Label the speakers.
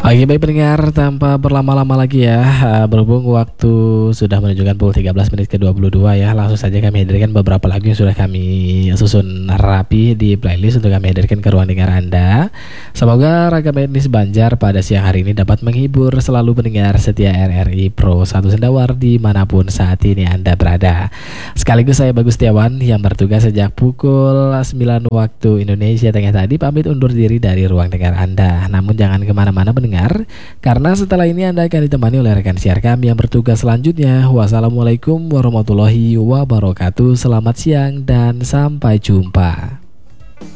Speaker 1: Oke baik pendengar, tanpa berlama-lama lagi ya, berhubung waktu sudah menunjukkan pukul 13 menit ke 22 ya, langsung saja kami hadirkan beberapa lagu yang sudah kami susun rapi di playlist untuk kami hadirkan ke ruang dengar Anda. Semoga ragam etnis Banjar pada siang hari ini dapat menghibur selalu pendengar setia RRI Pro 1 Sendawar dimanapun saat ini Anda berada. Sekaligus saya Bagus Setiawan yang bertugas sejak pukul 9 waktu Indonesia Tengah tadi pamit undur diri dari ruang dengar Anda. Namun jangan kemana-mana pendengar, karena setelah ini Anda akan ditemani oleh rekan siar kami yang bertugas selanjutnya. Wassalamualaikum warahmatullahi wabarakatuh. Selamat siang dan sampai jumpa.